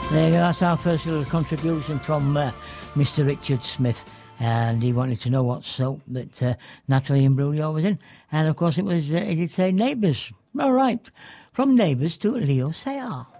There you go, that's our first little contribution from Mr. Richard Smith. And he wanted to know what soap that Natalie Imbruglia was in. And of course it was, he did say Neighbours. All right. From Neighbours to Leo Sayer.